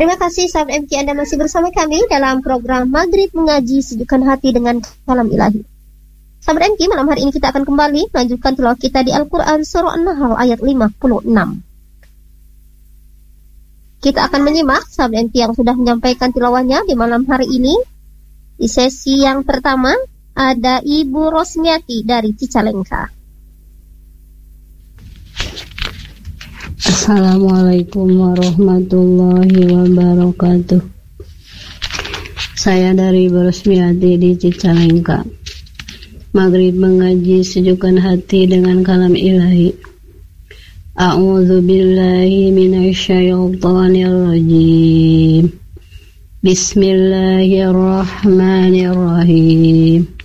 Terima kasih sahabat MK, Anda masih bersama kami dalam program Maghrib Mengaji Sejukkan Hati dengan Kalam Ilahi. Sahabat MK, malam hari ini kita akan kembali melanjutkan tilawah kita di Al-Quran Surah An-Nahl ayat 56. Kita akan menyimak sahabat MK yang sudah menyampaikan tilawahnya di malam hari ini. Di sesi yang pertama ada Ibu Rosmiati dari Cicalengka. Assalamualaikum warahmatullahi wabarakatuh. Saya dari Borosmiati di Cicalengka. Maghrib mengaji sejukkan hati dengan kalam ilahi. A'udzu billahi minasyaitonir rajim. Bismillahirrahmanirrahim.